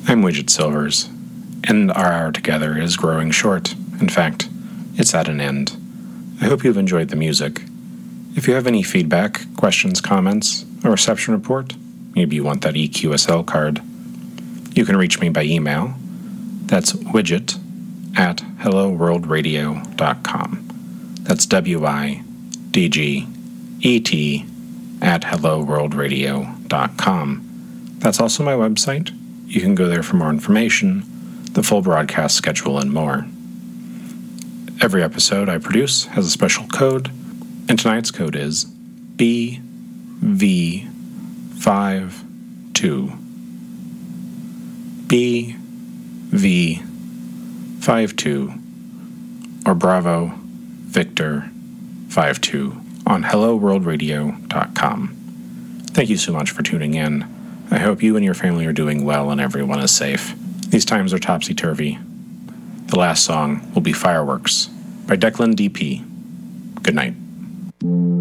I'm Widget Silvers, and our hour together is growing short. In fact, it's at an end. I hope you've enjoyed the music. If you have any feedback, questions, comments, a reception report, maybe you want that EQSL card, you can reach me by email. That's widget@helloworldradio.com. That's WIDGET@helloworldradio.com. That's also my website. You can go there for more information, the full broadcast schedule, and more. Every episode I produce has a special code, and tonight's code is BV52. BV52, or Bravo Victor 52 on helloworldradio.com. Thank you so much for tuning in. I hope you and your family are doing well and everyone is safe. These times are topsy-turvy. The last song will be Fireworks by Declan DP. Good night.